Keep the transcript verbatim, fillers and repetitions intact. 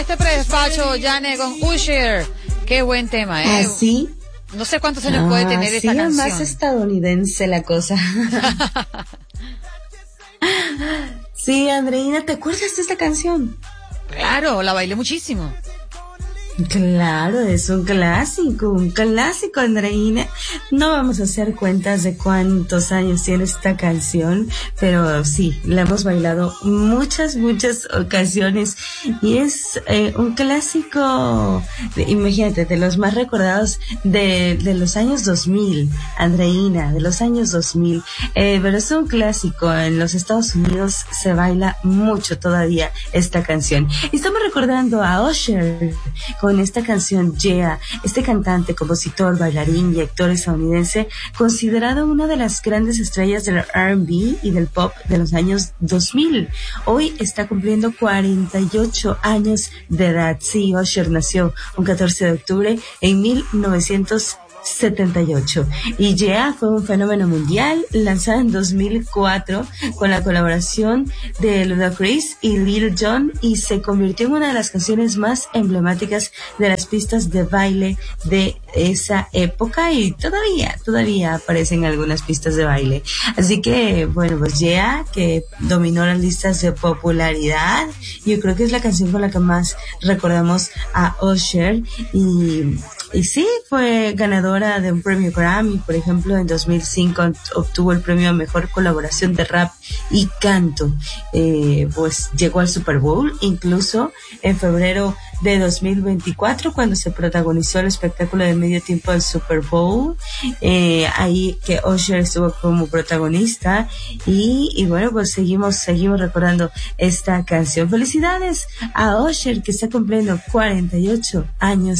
Este predespacho, Yane, con Usher. Qué buen tema, ¿eh? Así. No sé cuántos años ah, puede tener esta canción. Sí, más estadounidense la cosa. Sí, Andreina, ¿te acuerdas de esta canción? Claro, la bailé muchísimo. Claro, es un clásico, un clásico, Andreina. No vamos a hacer cuentas de cuántos años tiene esta canción, pero sí, la hemos bailado muchas, muchas ocasiones y es eh, un clásico, de, imagínate, de los más recordados de, de los años dos mil, Andreina, de los años dos mil, eh, pero es un clásico. En los Estados Unidos se baila mucho todavía esta canción. Y estamos recordando a Usher con esta canción Yeah, este cantante, compositor, bailarín y actor estadounidense, considerado una de las grandes estrellas del R and B y del pop de los años dos mil. Hoy está cumpliendo cuarenta y ocho años de edad. Sí, Usher nació un catorce de octubre en mil novecientos setenta y ocho y Yeah fue un fenómeno mundial, lanzada en dos mil cuatro con la colaboración de Ludacris y Lil Jon, y se convirtió en una de las canciones más emblemáticas de las pistas de baile de esa época, y todavía, todavía aparecen algunas pistas de baile. Así que, bueno, pues Yeah, que dominó las listas de popularidad, yo creo que es la canción con la que más recordamos a Usher, y Y sí, fue ganadora de un premio Grammy. Por ejemplo, en dos mil cinco obtuvo el premio a Mejor Colaboración de Rap y Canto. Eh, pues llegó al Super Bowl, incluso en febrero de dos mil veinticuatro, cuando se protagonizó el espectáculo de medio tiempo del Super Bowl. Eh, ahí que Usher estuvo como protagonista. Y, y bueno, pues seguimos, seguimos recordando esta canción. Felicidades a Usher, que está cumpliendo cuarenta y ocho años